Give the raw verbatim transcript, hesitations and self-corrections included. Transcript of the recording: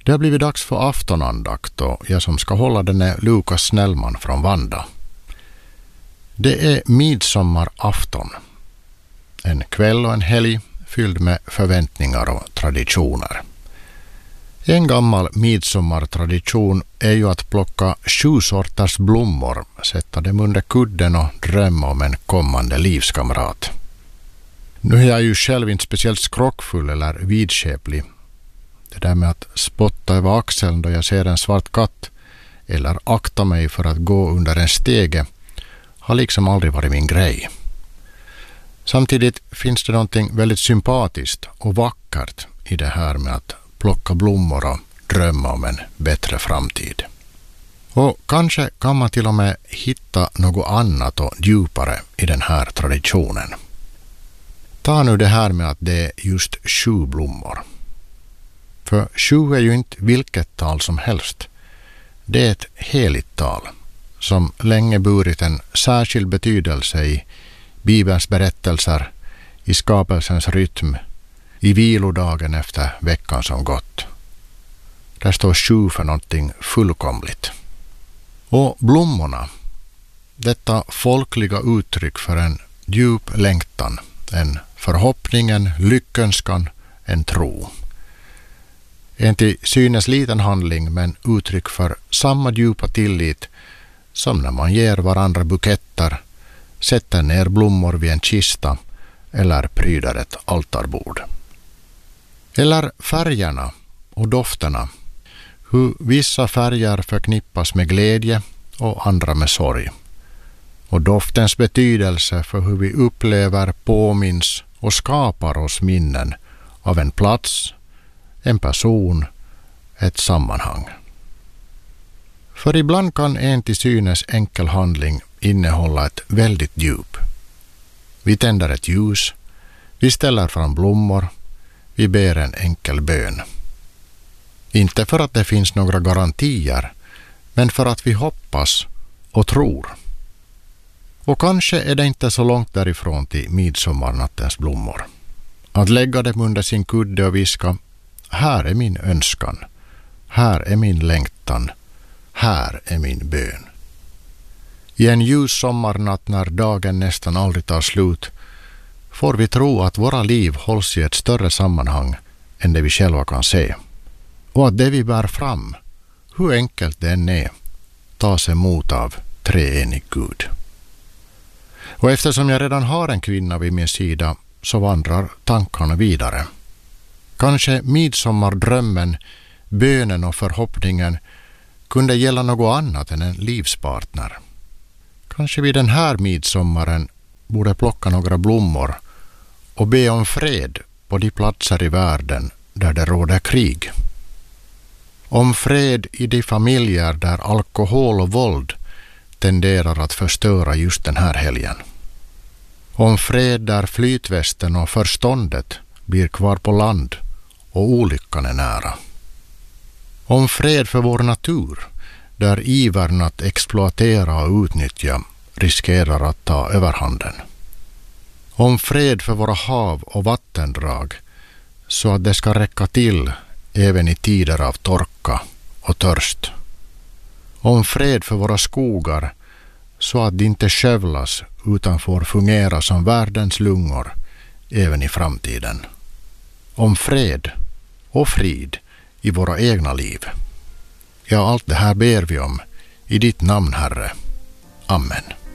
Det har blivit dags för aftonandakt och jag som ska hålla den är Lukas Snellman från Vanda. Det är midsommarafton. En kväll och en helg fylld med förväntningar och traditioner. En gammal midsommartradition är ju att plocka sju sorters blommor, sätta dem under kudden och drömma om en kommande livskamrat. Nu är jag ju själv inte speciellt skrockfull eller vidskeplig. Det där med att spotta över axeln då jag ser en svart katt eller akta mig för att gå under en stege har liksom aldrig varit min grej. Samtidigt finns det någonting väldigt sympatiskt och vackert i det här med att plocka blommor och drömma om en bättre framtid. Och kanske kan man till och med hitta något annat och djupare i den här traditionen. Ta nu det här med att det är just sju blommor. För sju är ju inte vilket tal som helst. Det är ett heligt tal som länge burit en särskild betydelse i Bibelns berättelser, i skapelsens rytm, i vilodagen efter veckan som gått. Där står sju för någonting fullkomligt. Och blommorna, detta folkliga uttryck för en djup längtan, en förhoppning, en lyckönskan, en tro. En till synes liten handling men uttryck för samma djupa tillit som när man ger varandra buketter, sätter ner blommor vid en kista eller pryder ett altarbord. Eller färgerna och dofterna, hur vissa färger förknippas med glädje och andra med sorg. Och doftens betydelse för hur vi upplever, påminns och skapar oss minnen av en plats, en person, ett sammanhang. För ibland kan en till synes enkel handling innehålla ett väldigt djup. Vi tänder ett ljus, vi ställer fram blommor, vi ber en enkel bön. Inte för att det finns några garantier, men för att vi hoppas och tror. Och kanske är det inte så långt därifrån till midsommarnattens blommor. Att lägga dem under sin kudde och viska: här är min önskan, här är min längtan, här är min bön. I en ljus sommarnatt när dagen nästan aldrig tar slut får vi tro att våra liv hålls i ett större sammanhang än det vi själva kan se. Och att det vi bär fram, hur enkelt det än är, tas emot av treenig Gud. Och eftersom jag redan har en kvinna vid min sida så vandrar tankarna vidare. Kanske midsommardrömmen, bönen och förhoppningen kunde gälla något annat än en livspartner. Kanske vi den här midsommaren borde plocka några blommor och be om fred på de platser i världen där det råder krig. Om fred i de familjer där alkohol och våld tenderar att förstöra just den här helgen. Om fred där flytvästen och förståndet blir kvar på land och olyckan är nära. Om fred för vår natur, där ivern att exploatera och utnyttja riskerar att ta överhanden. Om fred för våra hav och vattendrag, så att det ska räcka till även i tider av torka och törst. Om fred för våra skogar, så att de inte skövlas utan får fungera som världens lungor även i framtiden. Om fred och frid i våra egna liv. Ja, allt det här ber vi om i ditt namn, Herre. Amen.